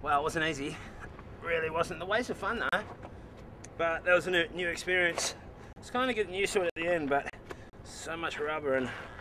Well, it wasn't easy. Really wasn't. The waves were fun though. But that was a new experience. I was kind of getting used to it at the end, but so much rubber and